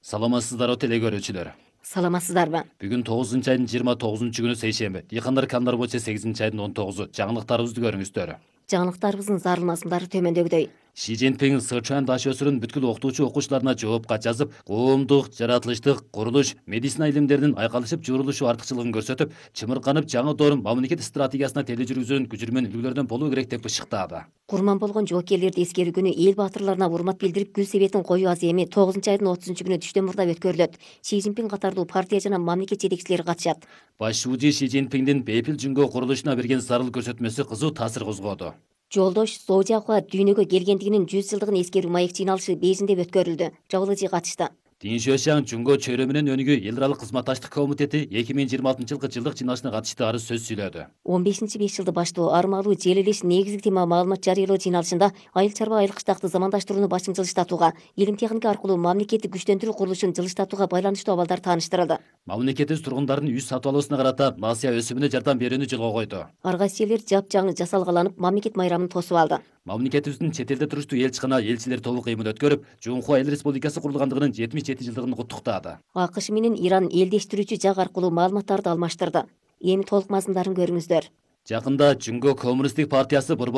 Саламатсыздарбы телекөрүүчүлөр. Саламатсыздарбы? Бүгүн 9 айдын 29 күнү сейшемби. Дыйкандар кандар боюнча 8 айдын 19. Жаңылыктарыбызды көрүңүздөр. Жаңылыктарыбыздын зарылмасындары төмөндөгүдөй. Ши Цзиньпин Сычуан даш өсүрүн бүткүл окутуучу окуучуларына жоопка жазып, коомдук, жаратылыштык, курулуш, медицина илимдеринин айкалышып жуурулушу артыкчылыгын көрсөтүп, чымырканып жаңы доорун мамлекет стратегиясына теле жүргүзүүнүн күжүрмөн үлгүлөрдөн болуу керек деп ышыктады. Курман болгон жоокерлерди эскерүү күнү эл баатырларына урмат билдирип, гүл себетин коюу аземи 9 айдын 30 күнү түштөн мурда өткөрүлөт. Ши Цзиньпин катарлуу партия жана мамлекет жетекчилери катышат. Баш шууji Ши Цзиньпиндин бейпил жүнгө курулушуна берген зарыл көрсөтмөсү кызуу таасир козгоду. Жолдош Зоожахуа дүйнөгө келгендигинин 100 жылдыгын эскерүү маек жыйналышы Бейжиңде өткөрүлдү. Жабылыжы катышты. Дин Шуэшаң Жүнгө чөйрө менен өнүгүү эл аралык кызматташтык комитети 2026 жылдык жыйналышына катыштуу арыз сөз сүйлөдү. 15-5 жылды баштоо армалуу жел элеш негизги тема маалымат жарыялоо жыйналышында айыл чарба айыл кыштакты замандаштырууну башың жылыштатууга, илим техника аркылуу мамлекеттик күчтөндүрүү курулушун жылыштатууга байланыштуу абалдар тааныштырылды. Мамлекетибиз тургундардын үй сатып алуусуна карата насыя өсүмүнө жардам берүүнү жолго койду. Ар кайсы жерлер жапжаңы жасалгаланып, мамлекет майрамын тосуп алды. Мамлекетибиздин чет элде туруштуу элчикана элчилер тобу кыймыл өткөрүп, Жунхуа эл республикасы курулгандыгынын 77 жылдыгын куттуктады. АКШ менен Иран элдештирүүчү жак аркылуу маалыматтарды алмаштырды. Эми толук мазмундарын көрүңүздөр. Жакында Жүнгө коммунисттик партиясы